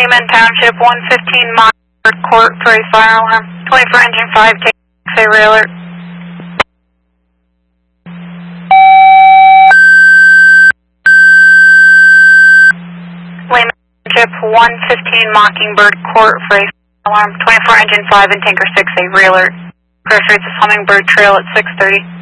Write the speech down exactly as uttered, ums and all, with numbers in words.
Lehman Township, one fifteen Mockingbird Court for a fire alarm. twenty-four Engine five, take a rail alert. Lehman Township, one fifteen Mockingbird Court for a fire alarm. twenty-four Engine five and Tanker six, a rail alert. Crash rates of Hummingbird Trail at six thirty.